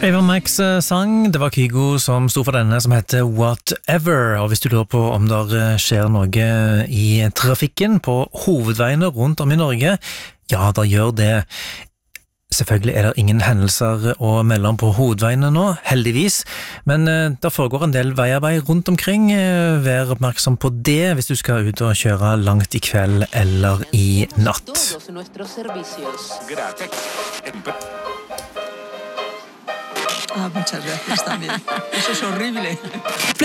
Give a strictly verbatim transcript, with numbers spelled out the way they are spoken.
Ava Max sang, det var Kygo som stod for denne som heter Whatever, og hvis du lurer på om det skjer noe i trafikken på hovedveiene rundt om i Norge, ja, da gjør det. Selvfølgelig er det ingen hendelser å melde om på hovedveiene nå, heldigvis, men det foregår en del veiarbeid rundt omkring. Vær oppmerksom på det hvis du skal ut og kjøre langt i kveld eller i natt. Ah, muchas gracias también. Eso es horrible.